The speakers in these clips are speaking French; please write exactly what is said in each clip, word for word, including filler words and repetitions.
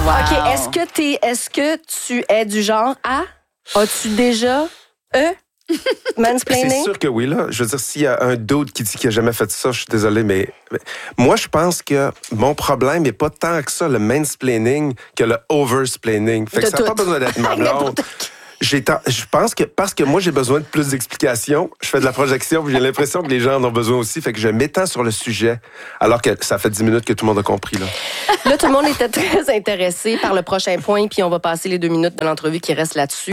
Wow. OK, est-ce que, t'es, est-ce que tu es du genre à... As-tu déjà... E? Mansplaining? C'est sûr que oui, là. Je veux dire, s'il y a un d'autre qui dit qu'il n'a jamais fait ça, je suis désolé, mais, mais moi, je pense que mon problème n'est pas tant que ça le mansplaining que le oversplaining. Fait que ça n'a pas besoin d'être ma blonde. J'ai ta... Je pense que parce que moi, j'ai besoin de plus d'explications, je fais de la projection, puis j'ai l'impression que les gens en ont besoin aussi. Fait que je m'étends sur le sujet, alors que ça fait dix minutes que tout le monde a compris. Là, là tout le monde était très intéressé par le prochain point, puis on va passer les deux minutes de l'entrevue qui restent là-dessus.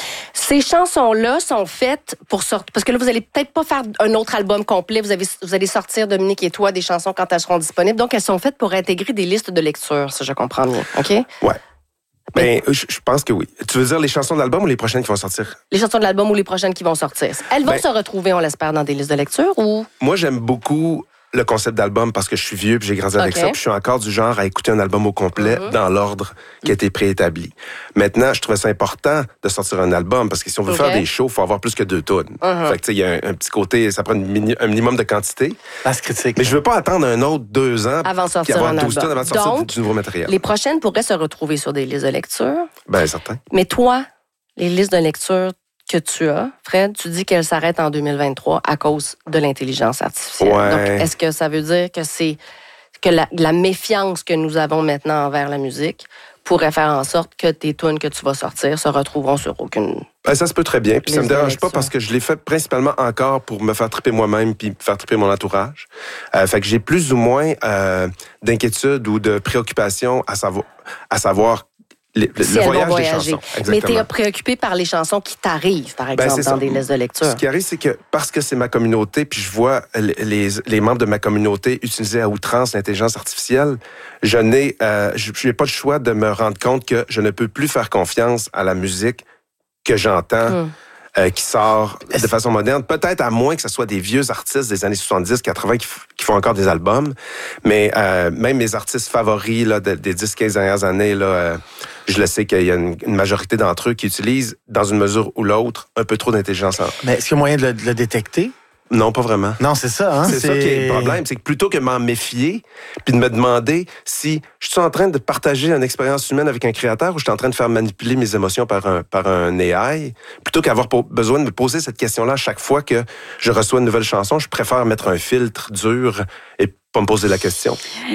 Ces chansons-là sont faites pour sortir... Parce que là, vous allez peut-être pas faire un autre album complet. Vous, avez... vous allez sortir, Dominique et toi, des chansons quand elles seront disponibles. Donc, elles sont faites pour intégrer des listes de lecture, si je comprends bien. OK? Ouais. Ben, je, je pense que oui. Tu veux dire les chansons de l'album ou les prochaines qui vont sortir? Les chansons de l'album ou les prochaines qui vont sortir. Elles vont ben, se retrouver, on l'espère, dans des listes de lecture ou... Moi, j'aime beaucoup le concept d'album parce que je suis vieux puis j'ai grandi avec okay. ça. Puis je suis encore du genre à écouter un album au complet mm-hmm. dans l'ordre qui a été préétabli. Maintenant, je trouvais ça important de sortir un album parce que si on veut okay. faire des shows, il faut avoir plus que deux tunes. Mm-hmm. Fait que tu sais, il y a un, un petit côté, ça prend une mini, un minimum de quantité. Basse critique. Mais je veux pas attendre un autre deux ans avant de sortir avoir un douze tunes avant de sortir Donc, du nouveau matériel. Les prochaines pourraient se retrouver sur des listes de lecture. Ben certain. Mais toi, les listes de lecture que tu as, Fred, tu dis qu'elle s'arrête en deux mille vingt-trois à cause de l'intelligence artificielle. Ouais. Donc, est-ce que ça veut dire que c'est que la, la méfiance que nous avons maintenant envers la musique pourrait faire en sorte que tes tunes que tu vas sortir se retrouveront sur aucune... Ben, ça se peut très bien. Puis ça me dérange pas parce que je l'ai fait principalement encore pour me faire triper moi-même puis faire triper mon entourage. Euh, fait que j'ai plus ou moins euh, d'inquiétude ou de préoccupation à savoir, à savoir Le, le, si le elles voyage vont voyager. Des chansons. Mais tu es préoccupé par les chansons qui t'arrivent, par exemple, ben, dans ça. Des listes de lecture. Ce qui arrive, c'est que parce que c'est ma communauté, puis je vois les, les, les membres de ma communauté utiliser à outrance l'intelligence artificielle, je n'ai, euh, je, je n'ai pas le choix de me rendre compte que je ne peux plus faire confiance à la musique que j'entends. Hum. Euh, qui sort de façon moderne. Peut-être à moins que ce soit des vieux artistes des années soixante-dix, quatre-vingts qui, f- qui font encore des albums. Mais euh, même mes artistes favoris là, de, des dix quinze dernières années, là, euh, je le sais qu'il y a une, une majorité d'entre eux qui utilisent, dans une mesure ou l'autre, un peu trop d'intelligence. Mais est-ce qu'il y a moyen de le, de le détecter? Non, pas vraiment. Non, c'est ça. Hein? C'est, c'est ça qui est le problème. C'est que plutôt que de m'en méfier puis de me demander si je suis en train de partager une expérience humaine avec un créateur ou je suis en train de faire manipuler mes émotions par un, par un A I, plutôt qu'avoir po- besoin de me poser cette question-là à chaque fois que je reçois une nouvelle chanson, je préfère mettre un filtre dur et pas me poser la question.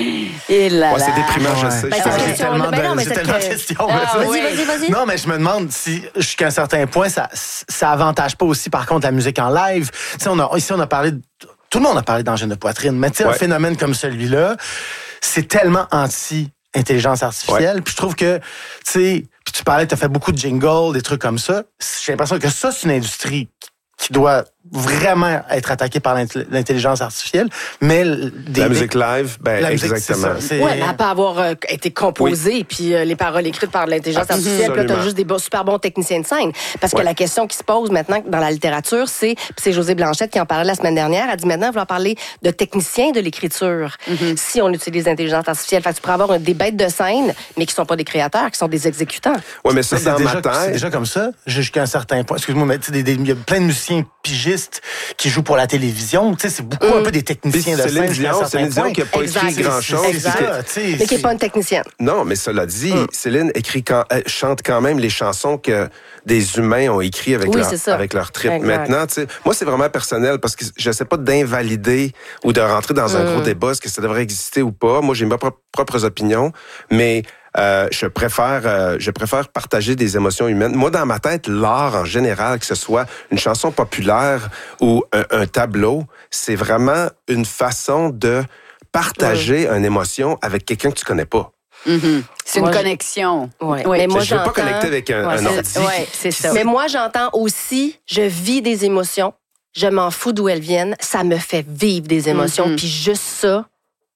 Et là, ouais, c'est déprimant, ouais. je sais. Ben, je c'est j'ai tellement, ben non, de, j'ai tellement que... de questions. Ah, vas-y, vas-y, vas-y. Non, mais je me demande si, jusqu'à un certain point, ça, ça avantage pas aussi, par contre, la musique en live. Tu sais, on a, ici, on a parlé de, tout le monde a parlé d'angine de poitrine, mais tu sais, ouais. un phénomène comme celui-là, c'est tellement anti-intelligence artificielle. Ouais. Puis je trouve que, tu sais, puis tu parlais, tu as fait beaucoup de jingles, des trucs comme ça. J'ai l'impression que ça, c'est une industrie qui doit vraiment être attaquée par l'intelligence artificielle, mais... Des, la musique live, ben la musique, exactement. Oui, elle n'a pas avoir euh, été composée, oui. puis euh, les paroles écrites par l'intelligence artificielle, puis là, tu as juste des beaux, super bons techniciens de scène. Parce ouais. que la question qui se pose maintenant dans la littérature, c'est, puis c'est Josée Blanchette qui en parlait la semaine dernière, elle dit maintenant, elle va parler de techniciens de l'écriture, mm-hmm. si on utilise l'intelligence artificielle. Fait que tu pourrais avoir des bêtes de scène, mais qui ne sont pas des créateurs, qui sont des exécutants. Oui, mais ça, mais dans c'est ma déjà, tête... C'est déjà comme ça, jusqu'à un certain point. Excuse-moi, mais il y a plein de musiciens pigistes qui jouent pour la télévision. Tu sais, c'est beaucoup mm. un peu des techniciens puis de scène. Dion, Céline Dion qui n'a pas exact. écrit grand-chose. Exact. Que, mais qui n'est pas une technicienne. Non, mais cela dit, mm. Céline écrit quand, elle chante quand même les chansons que des humains ont écrites avec, oui, leur, avec leur trip. Exact. Maintenant, tu sais, moi, c'est vraiment personnel parce que je n'essaie pas d'invalider ou de rentrer dans mm. un gros débat, est-ce que ça devrait exister ou pas. Moi, j'ai mes propres, propres opinions, mais... Euh, je préfère, euh, je préfère partager des émotions humaines. Moi, dans ma tête, l'art en général, que ce soit une chanson populaire ou un, un tableau, c'est vraiment une façon de partager ouais. une émotion avec quelqu'un que tu connais pas. Mm-hmm. C'est moi, une connexion. Ouais. Oui. Mais moi, je ne veux pas connecter avec un, ouais, un ordi. Oui, c'est ça. Mais moi, j'entends aussi, je vis des émotions, je m'en fous d'où elles viennent, ça me fait vivre des émotions, mm-hmm. puis juste ça,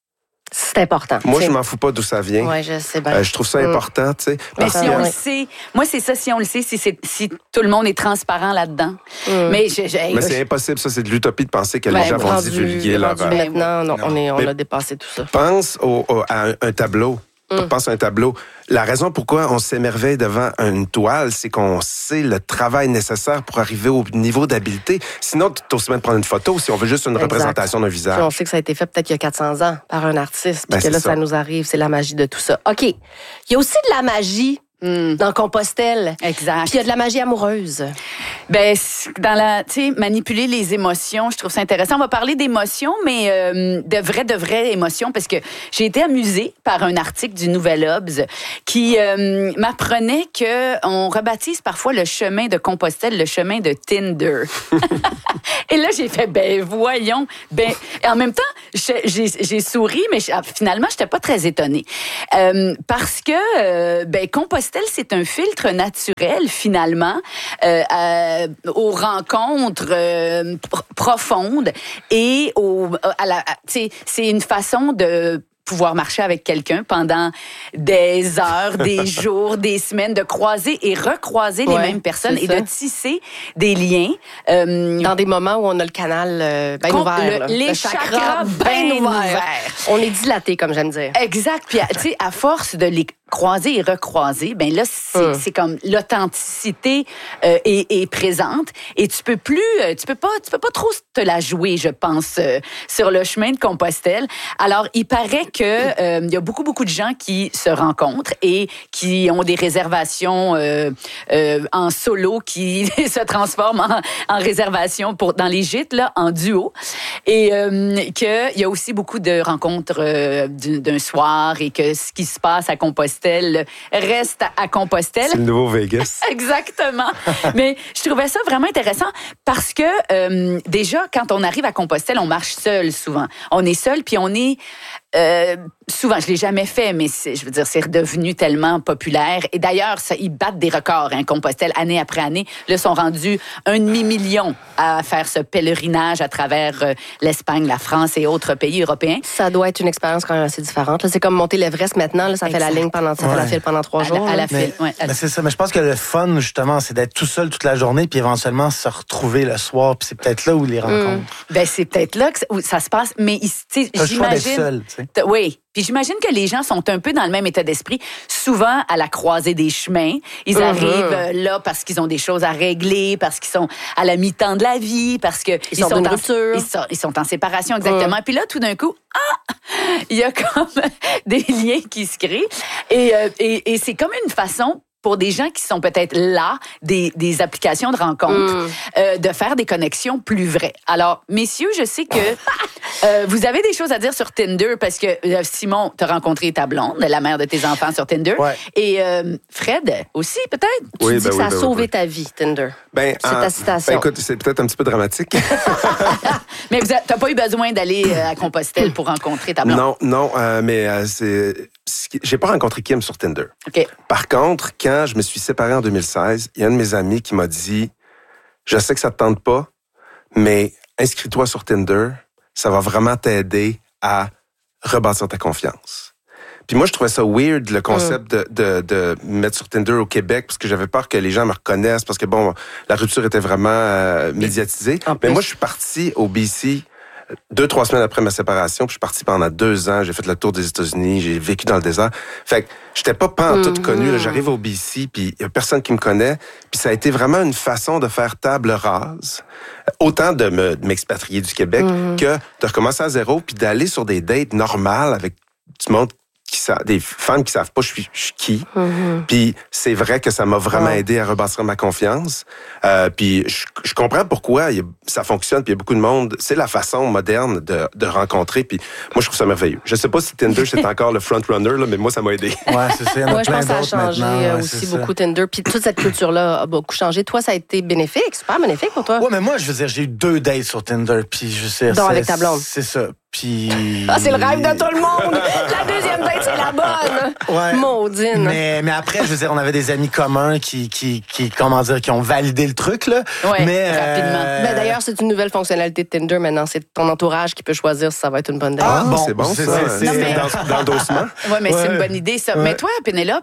c'est important. Moi, t'sais. je m'en fous pas d'où ça vient. Oui, je sais bien. Euh, je trouve ça mm. important, tu sais. Mais si que... on le sait, moi, c'est ça, si on le sait, si, c'est, si tout le monde est transparent là-dedans. Mm. Mais, je, je, mais c'est impossible, ça, c'est de l'utopie de penser que ben, les gens vont divulguer leur... Maintenant, non, on, est, on mais a dépassé tout ça. Pense au, au, à un, un tableau. Mm. Pense à un tableau. La raison pourquoi on s'émerveille devant une toile, c'est qu'on sait le travail nécessaire pour arriver au niveau d'habileté. Sinon, tu aussi bien de prendre une photo si on veut juste une exact. représentation d'un visage. Puis on sait que ça a été fait peut-être il y a quatre cents ans par un artiste, puis ben, que là, ça. ça nous arrive. C'est la magie de tout ça. OK. Il y a aussi de la magie mm. dans Compostelle. Exact. Puis il y a de la magie amoureuse. Ben, dans la, tu sais, manipuler les émotions, je trouve ça intéressant. On va parler d'émotions, mais euh, de vraies, de vraies émotions, parce que j'ai été amusée par un article du Nouvel Obs qui euh, m'apprenait que on rebaptise parfois le chemin de Compostelle le chemin de Tinder. Et là, j'ai fait, ben voyons. Ben, et en même temps, j'ai, j'ai souri, mais finalement, j'étais pas très étonnée. Euh, parce que, euh, ben, Compostelle, c'est un filtre naturel, finalement, euh, euh, aux rencontres euh, pr- profondes et au, à la, à, c'est une façon de pouvoir marcher avec quelqu'un pendant des heures, des jours, des semaines, de croiser et recroiser ouais, les mêmes personnes et de tisser des liens. Euh, Dans des moments où on a le canal euh, bien ouvert. Le, les le chakras bien ouverts. Ouvert. On est dilaté, comme j'aime dire. Exact. Puis, tu sais, à force de les croiser et recroiser, ben là, c'est hum. c'est comme l'authenticité euh, est, est présente et tu peux plus, euh, tu peux pas, tu peux pas trop te la jouer, je pense, euh, sur le chemin de Compostelle. Alors, il paraît que euh, il y a beaucoup, beaucoup de gens qui se rencontrent et qui ont des réservations euh, euh, en solo qui se transforment en, en réservations pour dans les gîtes là, en duo. Et euh, que il y a aussi beaucoup de rencontres euh, d'un soir et que ce qui se passe à Compostelle reste à Compostelle. C'est le nouveau Vegas. Exactement. Mais je trouvais ça vraiment intéressant parce que euh, déjà, quand on arrive à Compostelle, on marche seul souvent. On est seul, puis on est... Euh, souvent, je l'ai jamais fait, mais je veux dire, c'est redevenu tellement populaire. Et d'ailleurs, ça, ils battent des records, hein, Compostelle, année après année. Là, ils sont rendus un demi-million à faire ce pèlerinage à travers euh, l'Espagne, la France et autres pays européens. Ça doit être une expérience quand même assez différente. C'est comme monter l'Everest maintenant. Là, ça exact. fait la ligne pendant, ça ouais. fait la file pendant trois jours. À la, à la mais, file, ouais. Mais c'est ça. Mais je pense que le fun, justement, c'est d'être tout seul toute la journée, puis éventuellement se retrouver le soir. Puis c'est peut-être là où les rencontres. Mmh. Ben c'est peut-être là que où ça se passe. Mais j'imagine. Seul, oui. Puis j'imagine que les gens sont un peu dans le même état d'esprit. Souvent, à la croisée des chemins, ils mm-hmm. arrivent là parce qu'ils ont des choses à régler, parce qu'ils sont à la mi-temps de la vie, parce que ils, ils sont, sont en rupture. Ils sont, ils sont en séparation, exactement. Mm. Puis là, tout d'un coup, ah, il y a comme des liens qui se créent. Et, euh, et, et c'est comme une façon pour des gens qui sont peut-être là, des, des applications de rencontres, mm. euh, de faire des connexions plus vraies. Alors, messieurs, je sais que euh, vous avez des choses à dire sur Tinder parce que euh, Simon, t'as rencontré ta blonde, la mère de tes enfants sur Tinder. Ouais. Et euh, Fred aussi, peut-être? Oui, tu dis ben que oui, ça a ben sauvé oui. ta vie, Tinder. Ben, c'est en, ta citation. Ben, écoute, c'est peut-être un petit peu dramatique. Mais vous t'as pas eu besoin d'aller à Compostelle pour rencontrer ta blonde? Non, non, euh, mais euh, c'est... J'ai pas rencontré Kim sur Tinder. Okay. Par contre, quand je me suis séparé en deux mille seize, il y a un de mes amis qui m'a dit « Je sais que ça te tente pas, mais inscris-toi sur Tinder, ça va vraiment t'aider à rebâtir ta confiance. » Puis moi, je trouvais ça weird, le concept mm. de, de, de mettre sur Tinder au Québec, parce que j'avais peur que les gens me reconnaissent, parce que, bon, la rupture était vraiment euh, médiatisée. En Mais plus. moi, je suis parti au B C deux, trois semaines après ma séparation, puis je suis parti pendant deux ans, j'ai fait le tour des États-Unis, j'ai vécu dans le désert. Fait que j'étais pas pantoute mm-hmm. connu, là, j'arrive au B C, puis il y a personne qui me connaît, puis ça a été vraiment une façon de faire table rase, autant de me de m'expatrier du Québec mm-hmm. que de recommencer à zéro, puis d'aller sur des dates normales avec du monde qui savent, des femmes qui savent pas je suis, je suis qui. Mm-hmm. Puis c'est vrai que ça m'a vraiment oh. aidé à rebâtir ma confiance. Euh, puis je, je comprends pourquoi il y a, ça fonctionne. Puis il y a beaucoup de monde. C'est la façon moderne de, de rencontrer. Puis moi, je trouve ça merveilleux. Je sais pas si Tinder, c'est encore le front-runner, là, mais moi, ça m'a aidé. Ouais, c'est ça. Il y en a ouais, je plein pense que ça a changé ouais, aussi beaucoup ça. Tinder. Puis toute cette culture-là a beaucoup changé. Toi, ça a été bénéfique, super bénéfique pour toi. Ouais, mais moi, je veux dire, j'ai eu deux dates sur Tinder. Puis je sais. Donc avec ta blonde. C'est ça. Puis... Ah, c'est le rêve de tout le monde! La deuxième date, c'est la bonne! Ouais. Maudine! Mais, mais après, je veux dire, on avait des amis communs qui, qui, qui comment dire, qui ont validé le truc, là. Ouais, mais, rapidement. Euh... Ben, d'ailleurs, c'est une nouvelle fonctionnalité de Tinder maintenant. C'est ton entourage qui peut choisir si ça va être une bonne date. Ah, bon, c'est bon, ça. C'est, c'est, c'est, c'est dans, d'endossement. Oui, mais ouais. c'est une bonne idée, ça. Ouais. Mais toi, Pénélope?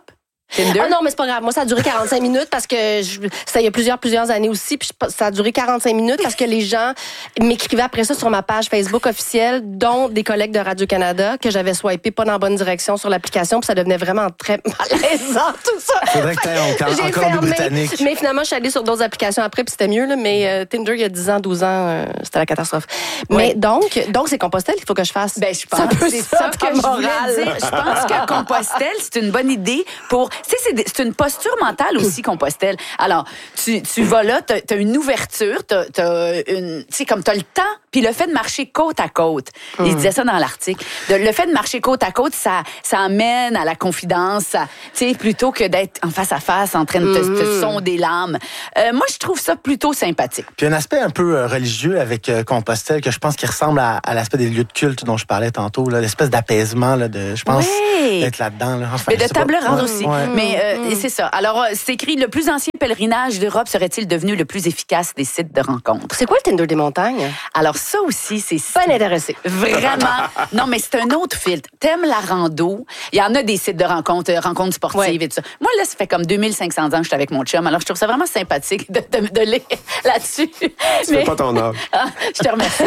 Tinder? Ah non, mais c'est pas grave. Moi, ça a duré quarante-cinq minutes parce que je, ça il y a plusieurs, plusieurs années aussi. Puis je, ça a duré quarante-cinq minutes parce que les gens m'écrivaient après ça sur ma page Facebook officielle, dont des collègues de Radio-Canada, que j'avais swipé pas dans la bonne direction sur l'application. Puis ça devenait vraiment très malaisant, tout ça. Faudrait que t'aies encore, J'ai encore fermé, du britannique. Mais finalement, je suis allée sur d'autres applications après, puis c'était mieux. Là, mais euh, Tinder, il y a dix ans, douze ans, euh, c'était la catastrophe. Oui. Mais donc, donc c'est Compostelle qu'il faut que je fasse. Ben, je pense que c'est ça, que je voulais dire. Je pense que Compostelle, c'est une bonne idée pour... Tu sais, c'est, c'est une posture mentale aussi, Compostelle. Alors, tu, tu vas là, t'as, t'as une ouverture, t'as, t'as une... Tu sais, comme t'as le temps, puis le fait de marcher côte à côte. Mm. Il disait ça dans l'article. De, le fait de marcher côte à côte, ça, ça amène à la confidence, ça, tu sais, plutôt que d'être en face à face, en train de te, mm. te sonder l'âme. Euh, moi, je trouve ça plutôt sympathique. Puis un aspect un peu euh, religieux avec euh, Compostelle que je pense qui ressemble à, à l'aspect des lieux de culte dont je parlais tantôt, là, l'espèce d'apaisement, là, de, je pense, oui. d'être là-dedans. Là. Enfin, mais de table pas. ronde Ouais. aussi. Ouais. Mais euh, c'est ça. Alors, euh, c'est écrit, le plus ancien pèlerinage d'Europe serait-il devenu le plus efficace des sites de rencontres? C'est quoi le Tinder des montagnes? Alors, ça aussi, c'est... Pas intéressé. Vraiment. Non, mais c'est un autre filtre. T'aimes la rando. Il y en a des sites de rencontres, euh, rencontres sportives ouais. et tout ça. Moi, là, ça fait comme deux mille cinq cents ans que je suis avec mon chum. Alors, je trouve ça vraiment sympathique de, de, de lire là-dessus. Tu mais... fais pas ton âge. Ah, je te remercie.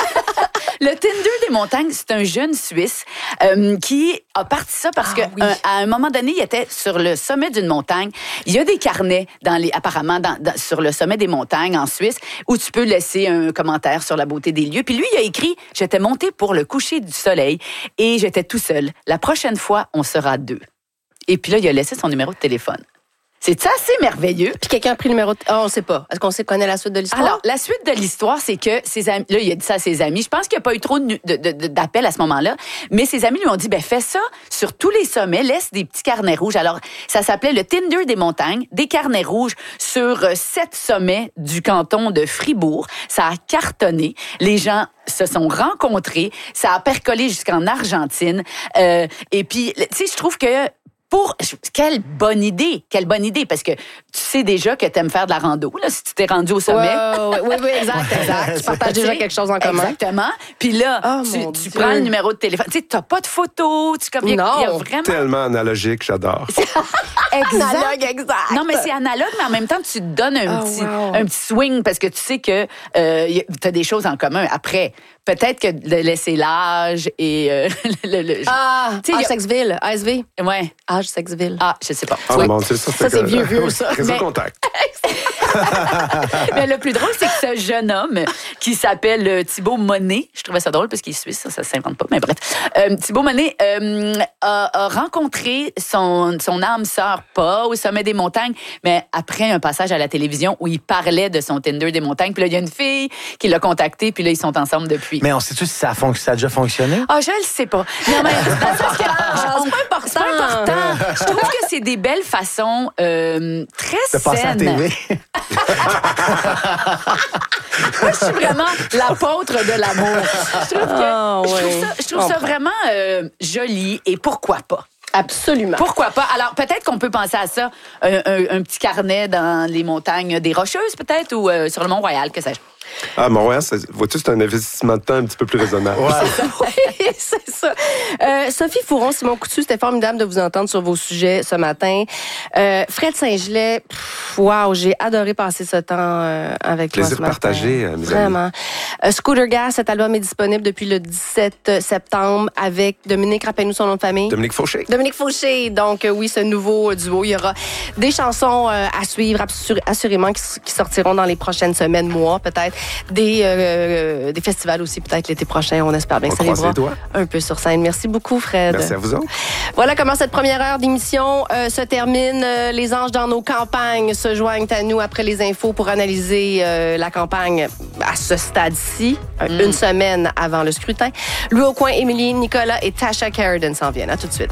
Le Tinder des montagnes, c'est un jeune Suisse euh, qui a parti ça parce ah, que oui. euh, à un moment donné, il était sur le sommet d'une montagne. Il y a des carnets dans les, apparemment dans, dans, sur le sommet des montagnes en Suisse où tu peux laisser un commentaire sur la beauté des lieux. Puis lui, il a écrit « J'étais monté pour le coucher du soleil et j'étais tout seul. La prochaine fois, on sera deux. » Et puis là, il a laissé son numéro de téléphone. C'est assez merveilleux. Puis quelqu'un a pris le numéro de... Oh, on ne sait pas. Est-ce qu'on sait connaît la suite de l'histoire? Alors, la suite de l'histoire, c'est que ses amis... Là, il a dit ça à ses amis. Je pense qu'il n'y a pas eu trop de, de, de, d'appels à ce moment-là. Mais ses amis lui ont dit, ben fais ça sur tous les sommets. Laisse des petits carnets rouges. Alors, ça s'appelait le Tinder des montagnes. Des carnets rouges sur sept sommets du canton de Fribourg. Ça a cartonné. Les gens se sont rencontrés. Ça a percolé jusqu'en Argentine. Euh, et puis, tu sais, je trouve que... Pour quelle bonne idée, quelle bonne idée, parce que tu sais déjà que tu aimes faire de la rando, là, si tu t'es rendu au sommet. Oui, oui, oui, exact, exact. Tu partages déjà quelque chose en commun. Exactement. Puis là, oh, tu, tu prends le numéro de téléphone. Tu sais, t'as pas de photos. Tu comme, il y a vraiment... Tellement analogique, j'adore. Exact. Analogue, exact. Non, mais c'est analogue, mais en même temps, tu te donnes un, oh, petit, wow. un petit swing parce que tu sais que euh, tu as des choses en commun. Après, peut-être que de laisser l'âge et... Euh, le, le, ah, âge Sexville, A S V. Ouais. Âge Sexville. Ah, je sais pas. Ah, oui. bon, c'est ça, ça, c'est vieux, vieux, ça. Réseau contact. Mais le plus drôle, c'est que ce jeune homme qui s'appelle Thibaut Monet, je trouvais ça drôle parce qu'il est suisse, ça, ça s'invente pas, mais bref. Euh, Thibaut Monet euh, a, a rencontré son, son âme sœur, pas au sommet des montagnes, mais après un passage à la télévision où il parlait de son Tinder des montagnes. Puis là, il y a une fille qui l'a contacté, puis là, ils sont ensemble depuis. Mais on sait-tu si ça a, fon- ça a déjà fonctionné? Ah, je le sais pas. Non, mais dans le sens que, ah, c'est pas important. C'est pas important. Je trouve que c'est des belles façons euh, très de passer à la T V. Moi, je suis vraiment l'apôtre de l'amour. Je trouve, que, oh, je trouve oui. ça, je trouve ça vraiment euh, joli et pourquoi pas? Absolument. Pourquoi pas? Alors, peut-être qu'on peut penser à ça, un, un, un petit carnet dans les montagnes des Rocheuses, peut-être, ou euh, sur le Mont-Royal, que sais-je. Ah, Montréal, vois-tu, c'est un investissement de temps un petit peu plus raisonnable. Ouais. C'est ça. Oui, c'est ça. Euh, Sophie Fouron, Simon Coutu, c'était formidable de vous entendre sur vos sujets ce matin. Euh, Fred Saint-Gelais, waouh, j'ai adoré passer ce temps euh, avec Plaisir toi ce matin. partagé, euh, mes Vraiment. amis. Euh, Scooter Gas, cet album est disponible depuis le dix-sept septembre avec Dominique, rappelle-nous son nom de famille. Dominique Fauché. Dominique Fauché. Donc, euh, oui, ce nouveau duo. Il y aura des chansons euh, à suivre, assur- assurément, qui, qui sortiront dans les prochaines semaines, mois, peut-être. Des, euh, des festivals aussi, peut-être l'été prochain. On espère bien On que ça les croise les bras doigts. un peu sur scène. Merci beaucoup, Fred. Merci à vous autres. Voilà comment cette première heure d'émission euh, se termine. Euh, les anges dans nos campagnes se joignent à nous après les infos pour analyser euh, la campagne à ce stade-ci, mm. une semaine avant le scrutin. Louis Aucoin, Émilie, Nicolas et Tasha Carradine s'en viennent. À tout de suite.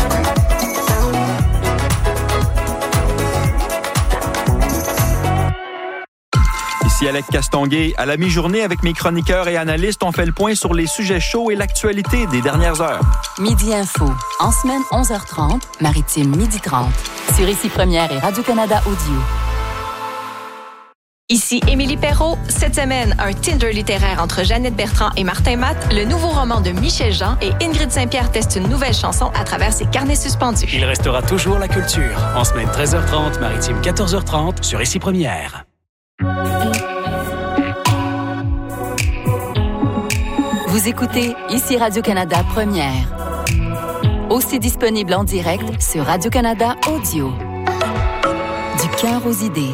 Ici Alec Castonguay. À la mi-journée, avec mes chroniqueurs et analystes, on fait le point sur les sujets chauds et l'actualité des dernières heures. Midi Info. En semaine, onze heures trente, Maritime, midi trente. Sur Ici Première et Radio-Canada Audio. Ici Émilie Perrault. Cette semaine, un Tinder littéraire entre Jeannette Bertrand et Martin Matt, le nouveau roman de Michel Jean et Ingrid Saint-Pierre teste une nouvelle chanson à travers ses carnets suspendus. Il restera toujours la culture. En semaine treize heures trente, maritime quatorze heures trente sur Ici Première. Vous écoutez Ici Radio-Canada Première. Aussi disponible en direct sur Radio-Canada Audio. Du cœur aux idées.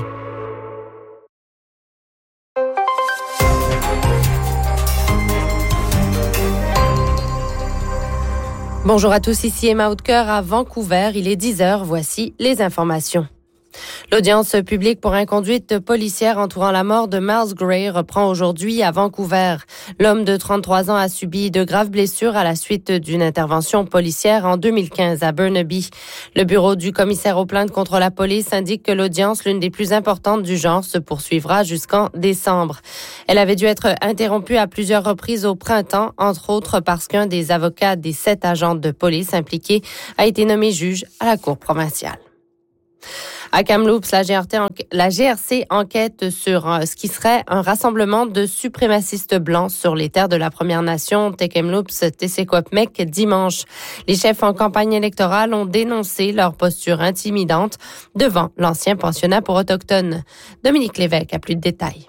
Bonjour à tous, ici Emma Hautecoeur à Vancouver. Il est dix heures, voici les informations. L'audience publique pour inconduite policière entourant la mort de Myles Gray reprend aujourd'hui à Vancouver. L'homme de trente-trois ans a subi de graves blessures à la suite d'une intervention policière en deux mille quinze à Burnaby. Le bureau du commissaire aux plaintes contre la police indique que l'audience, l'une des plus importantes du genre, se poursuivra jusqu'en décembre. Elle avait dû être interrompue à plusieurs reprises au printemps, entre autres parce qu'un des avocats des sept agents de police impliqués a été nommé juge à la Cour provinciale. À Kamloops, la G R T, la G R C enquête sur ce qui serait un rassemblement de suprémacistes blancs sur les terres de la Première Nation Tk'emlúps-Tessé-Québec dimanche. Les chefs en campagne électorale ont dénoncé leur posture intimidante devant l'ancien pensionnat pour autochtones. Dominique Lévesque a plus de détails.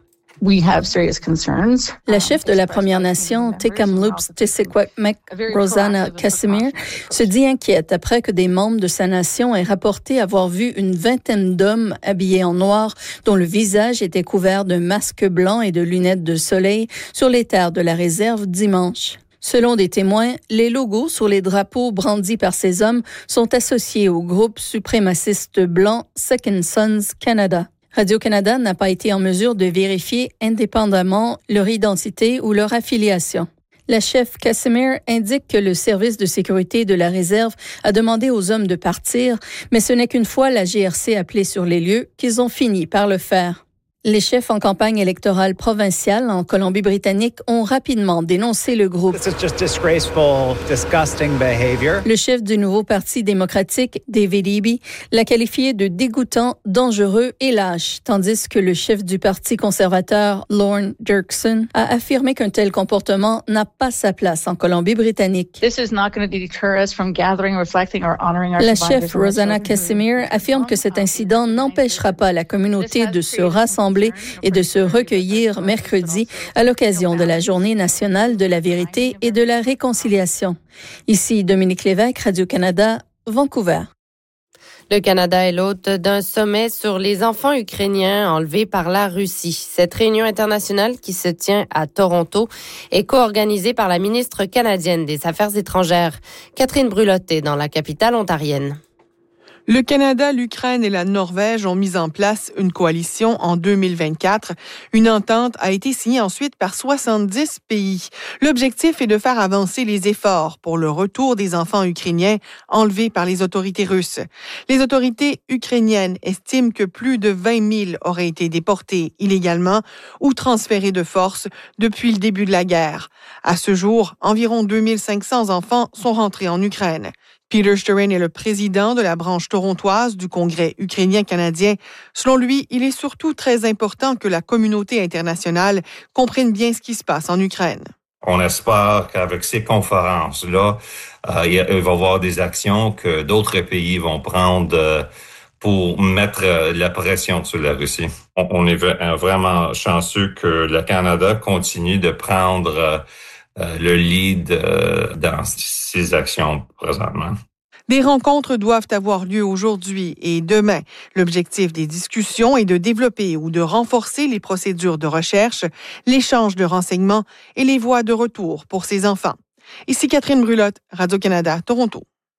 La chef de la Première Nation, Tk'emlúps-Tessé-Québec, Rosanna Casimir, se dit inquiète après que des membres de sa nation aient rapporté avoir vu une vingtaine d'hommes habillés en noir dont le visage était couvert d'un masque blanc et de lunettes de soleil sur les terres de la réserve dimanche. Selon des témoins, les logos sur les drapeaux brandis par ces hommes sont associés au groupe suprémaciste blanc Second Sons Canada. Radio-Canada n'a pas été en mesure de vérifier indépendamment leur identité ou leur affiliation. La chef Casimir indique que le service de sécurité de la réserve a demandé aux hommes de partir, mais ce n'est qu'une fois la G R C appelée sur les lieux qu'ils ont fini par le faire. Les chefs en campagne électorale provinciale en Colombie-Britannique ont rapidement dénoncé le groupe. Le chef du nouveau Parti démocratique, David Eby, l'a qualifié de dégoûtant, dangereux et lâche, tandis que le chef du Parti conservateur, Lorne Dirksen, a affirmé qu'un tel comportement n'a pas sa place en Colombie-Britannique. La chef Rosanna Casimir affirme que cet incident n'empêchera pas la communauté de se rassembler et de se recueillir mercredi à l'occasion de la Journée nationale de la vérité et de la réconciliation. Ici Dominique Lévesque, Radio-Canada, Vancouver. Le Canada est l'hôte d'un sommet sur les enfants ukrainiens enlevés par la Russie. Cette réunion internationale qui se tient à Toronto est co-organisée par la ministre canadienne des Affaires étrangères, Catherine Brulotte, dans la capitale ontarienne. Le Canada, l'Ukraine et la Norvège ont mis en place une coalition en deux mille vingt-quatre. Une entente a été signée ensuite par soixante-dix pays. L'objectif est de faire avancer les efforts pour le retour des enfants ukrainiens enlevés par les autorités russes. Les autorités ukrainiennes estiment que plus de vingt mille auraient été déportés illégalement ou transférés de force depuis le début de la guerre. À ce jour, environ deux mille cinq cents enfants sont rentrés en Ukraine. Peter Sturyn est le président de la branche torontoise du Congrès ukrainien-canadien. Selon lui, il est surtout très important que la communauté internationale comprenne bien ce qui se passe en Ukraine. On espère qu'avec ces conférences-là, euh, il va y avoir des actions que d'autres pays vont prendre euh, pour mettre euh, la pression sur la Russie. On, on est vraiment chanceux que le Canada continue de prendre euh, Euh, le lead euh, dans ces actions présentement. Des rencontres doivent avoir lieu aujourd'hui et demain. L'objectif des discussions est de développer ou de renforcer les procédures de recherche, l'échange de renseignements et les voies de retour pour ces enfants. Ici Catherine Brulotte, Radio-Canada, Toronto.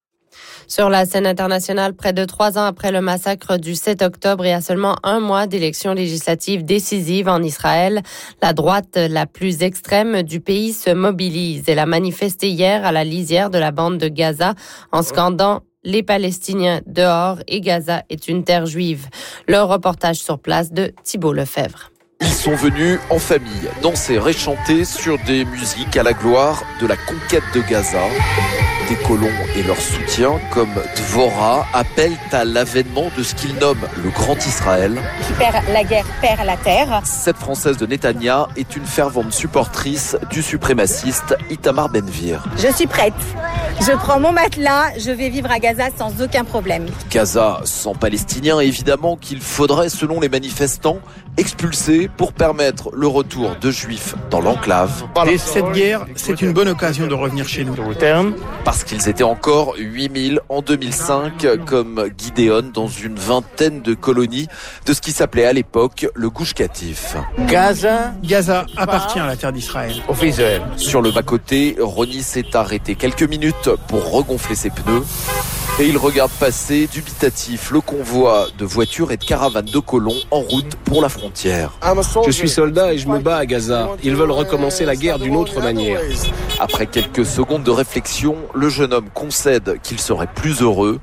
Sur la scène internationale, près de trois ans après le massacre du sept octobre et à seulement un mois d'élections législatives décisives en Israël, la droite la plus extrême du pays se mobilise. Elle a manifesté hier à la lisière de la bande de Gaza en scandant « Les Palestiniens dehors et Gaza est une terre juive ». Le reportage sur place de Thibault Lefebvre. Ils sont venus en famille, danser et chanter sur des musiques à la gloire de la conquête de Gaza. des colons et leurs soutiens, comme Dvorah, appellent à l'avènement de ce qu'ils nomment le Grand Israël. Qui perd la guerre, perd la terre. Cette Française de Netanya est une fervente supportrice du suprémaciste Itamar Ben-Gvir. Je suis prête. Je prends mon matelas, je vais vivre à Gaza sans aucun problème. Gaza sans Palestiniens, évidemment, qu'il faudrait, selon les manifestants, expulser pour permettre le retour de Juifs dans l'enclave. Et cette guerre, c'est une bonne occasion de revenir chez nous. Parce qu'ils étaient encore huit mille en deux mille cinq, comme Gideon, dans une vingtaine de colonies de ce qui s'appelait à l'époque le Gush Katif. Gaza, Gaza appartient à la terre d'Israël. Sur le bas-côté, Ronnie s'est arrêté quelques minutes pour regonfler ses pneus. Et il regarde passer dubitatif le convoi de voitures et de caravanes de colons en route pour la frontière. Je suis soldat et je me bats à Gaza. Ils veulent recommencer la guerre d'une autre manière. Après quelques secondes de réflexion, le jeune homme concède qu'il serait plus heureux.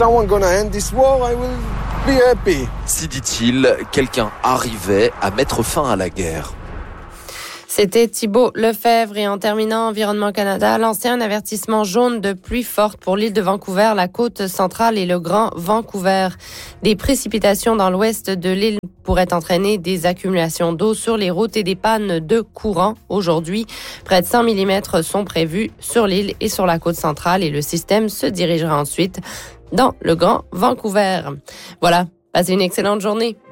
Si, dit-il, quelqu'un arrivait à mettre fin à la guerre. C'était Thibault Lefebvre. Et en terminant, Environnement Canada a lancé un avertissement jaune de pluie forte pour l'île de Vancouver, la côte centrale et le Grand Vancouver. Des précipitations dans l'ouest de l'île pourraient entraîner des accumulations d'eau sur les routes et des pannes de courant. Aujourd'hui, près de cent millimètres sont prévus sur l'île et sur la côte centrale et le système se dirigera ensuite dans le Grand Vancouver. Voilà, passez une excellente journée.